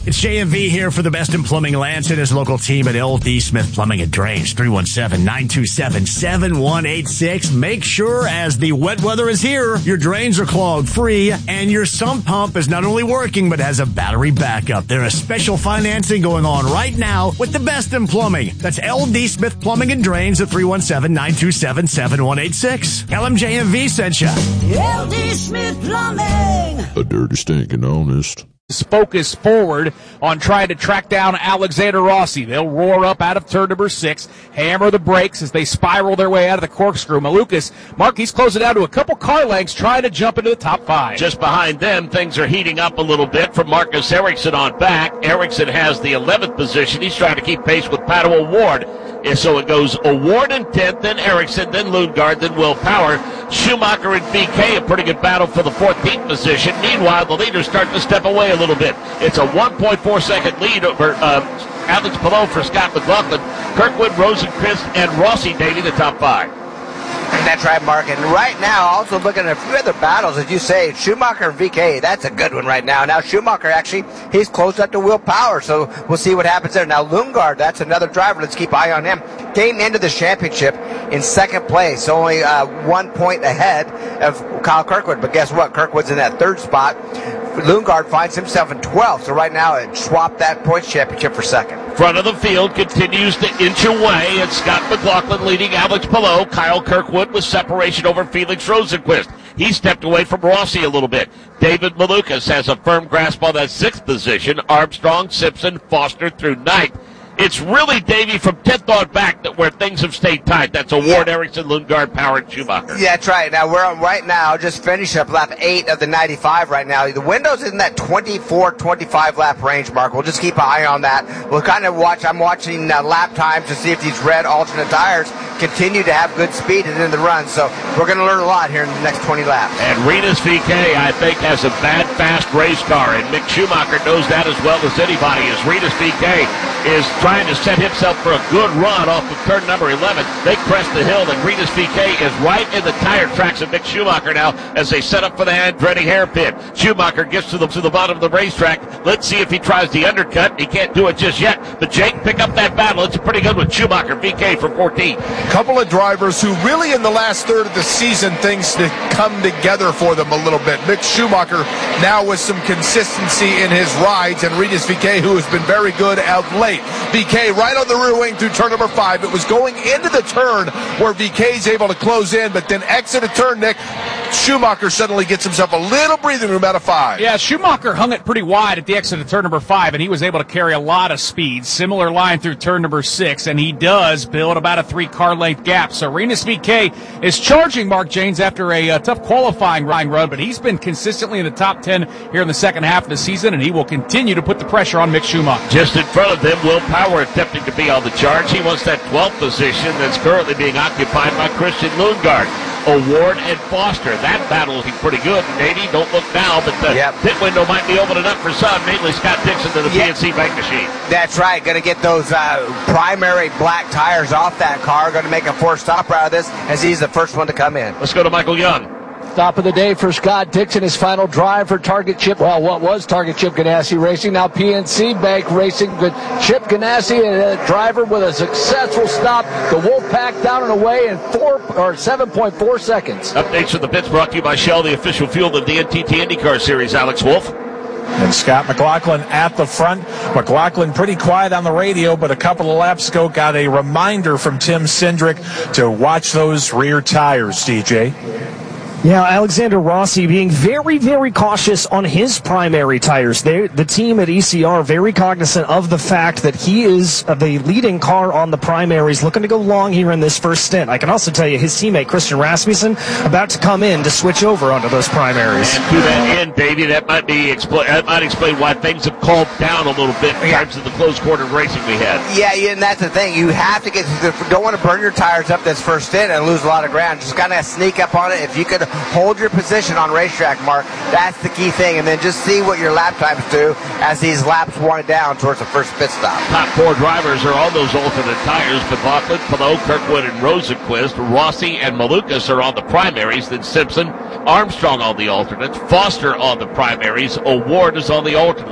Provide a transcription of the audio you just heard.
It's JMV here for the best in plumbing. Lance and his local team at LD Smith Plumbing and Drains, 317-927-7186. Make sure as the wet weather is here, your drains are clogged free and your sump pump is not only working but has a battery backup. There is special financing going on right now with the best in plumbing. That's LD Smith Plumbing and Drains at 317-927-7186. LMJMV sent you. LD Smith Plumbing. A dirty stinking honest. Focus forward on trying to track down Alexander Rossi. They'll roar up out of turn number 6, hammer the brakes as they spiral their way out of the corkscrew. Malukas, he's closing down to a couple car lengths, trying to jump into the top 5. Just behind them, things are heating up a little bit from Marcus Ericsson on back. Ericsson has the 11th position. He's trying to keep pace with Pato O'Ward. And so it goes O'Ward in 10th, then Ericsson, then Lundgaard, then Will Power. Schumacher and VK, a pretty good battle for the 14th position. Meanwhile, the leaders start to step away a little bit. It's a 1.4-second lead over Alex Palou for Scott McLaughlin. Kirkwood, Rosenqvist, and Rossi dating the top 5. That's right, Mark. And right now, also looking at a few other battles, as you say, Schumacher and VK, that's a good one right now. Now, Schumacher, actually, he's close up to Will Power, so we'll see what happens there. Now, Lundgaard, that's another driver. Let's keep an eye on him. Came into the championship in second place, only 1 point ahead of Kyle Kirkwood. But guess what? Kirkwood's in that third spot. Lundgaard finds himself in 12th, so right now it swapped that points championship for second. Front of the field continues to inch away. It's Scott McLaughlin leading Alex Palou. Kyle Kirkwood with separation over Felix Rosenqvist. He stepped away from Rossi a little bit. David Malukas has a firm grasp on that 6th position. Armstrong, Simpson, Foster through 9th. It's really, Davey, from 10th on back that where things have stayed tight. That's O'Ward, Ericsson, Lundgaard, Power, and Schumacher. Yeah, that's right. Now, we're on right now, just finished up lap 8 of the 95 right now. The window's in that 24-25 lap range, Mark. We'll just keep an eye on that. We'll kind of watch. I'm watching lap times to see if these red alternate tires continue to have good speed and in the run. So we're going to learn a lot here in the next 20 laps. And Rinus VK, I think, has a bad, fast race car, and Mick Schumacher knows that as well as anybody, as Rinus VK is trying to set himself for a good run off of turn number 11. They crest the hill, and Rinus VK is right in the tire tracks of Mick Schumacher now as they set up for the Andretti hairpin. Schumacher gets to the bottom of the racetrack. Let's see if he tries the undercut. He can't do it just yet, but Jake, pick up that battle. It's a pretty good one. Schumacher, VK from 14. Couple of drivers who really in the last third of the season things to come together for them a little bit. Mick Schumacher now with some consistency in his rides, and Rinus VK, who has been very good of late. VK right on the rear wing through turn number 5. It was going into the turn where VK's able to close in, but then exit a turn, Nick. Schumacher suddenly gets himself a little breathing room out of 5. Yeah, Schumacher hung it pretty wide at the exit of turn number 5, and he was able to carry a lot of speed. Similar line through turn number 6, and he does build about a 3-car length gap. So Rinus VK is charging Mark Jaynes after a tough qualifying run, but he's been consistently in the top 10 here in the second half of the season, and he will continue to put the pressure on Mick Schumacher. Just in front of them, Will Power attempting to be on the charge. He wants that 12th position that's currently being occupied by Christian Lundgaard. O'Ward and Foster. That battle will be pretty good. Nady, don't look now, but the pit window might be opening up for some, mainly Scott Dixon to the PNC Bank machine. That's right. Going to get those primary black tires off that car. Going to make a forced stop out of this as he's the first one to come in. Let's go to Michael Young. Stop of the day for Scott Dixon, his final drive for Target Chip. Well, what was Target Chip Ganassi Racing, now PNC Bank Racing. Good Chip Ganassi, a driver with a successful stop. The Wolfpack down and away in 7.4 seconds. Updates from the pits brought to you by Shell, the official field of the NTT IndyCar Series. Alex Wolf. And Scott McLaughlin at the front. McLaughlin pretty quiet on the radio, but a couple of laps ago got a reminder from Tim Cindric to watch those rear tires, DJ. Yeah, Alexander Rossi being very, very cautious on his primary tires. The team at ECR very cognizant of the fact that he is the leading car on the primaries, looking to go long here in this first stint. I can also tell you his teammate Christian Rasmussen about to come in to switch over onto those primaries. And to that end, Davey, that might explain why things have calmed down a little bit in terms of the close quarter racing we had. Yeah, and that's the thing. You have to don't want to burn your tires up this first stint and lose a lot of ground. Just kind of sneak up on it. If you could hold your position on racetrack, Mark, that's the key thing, and then just see what your lap times do as these laps wind down towards the first pit stop. Top 4 drivers are on those alternate tires. McLaughlin, Palou, Kirkwood, and Rosenqvist. Rossi and Malukas are on the primaries. Then Simpson, Armstrong on the alternates. Foster on the primaries. O'Ward is on the alternates.